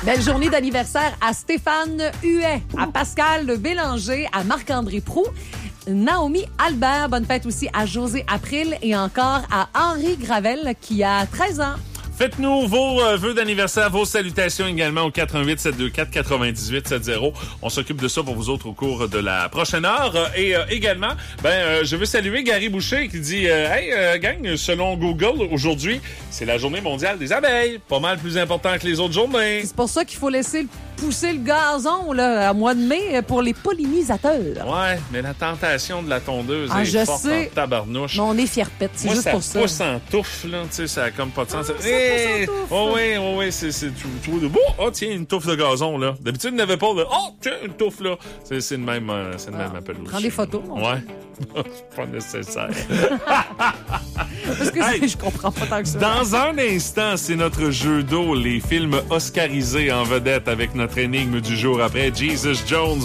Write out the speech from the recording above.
Belle journée d'anniversaire à Stéphane Huet, à Pascal Bélanger, à Marc-André Proulx, Naomi Albert. Bonne fête aussi à José April et encore à Henri Gravel qui a 13 ans. Faites-nous vos vœux d'anniversaire, vos salutations également au 88 724 98 70. On s'occupe de ça pour vous autres au cours de la prochaine heure. Et également, je veux saluer Gary Boucher qui dit Hey, gang, selon Google, aujourd'hui, c'est la journée mondiale des abeilles. Pas mal plus important que les autres journées. C'est pour ça qu'il faut laisser pousser le gazon là, à mois de mai pour les pollinisateurs. Ouais, mais la tentation de la tondeuse est forte en tabarnouche. Mais on est fierpette, c'est moi, juste pour ça. Moi, ça pousse en touffe, là, tu sais, ça a comme pas de sens. Oh oui, c'est tout de beau. Oh, tiens, une touffe de gazon, là. D'habitude, il n'avait pas de oh, tiens, une touffe, là. C'est le même appel. Prends des photos. Ouais. C'est pas nécessaire. Parce que je comprends pas tant que ça. Dans un instant, c'est notre jeu d'eau, les films oscarisés en vedette avec notre énigme du jour après Jesus Jones.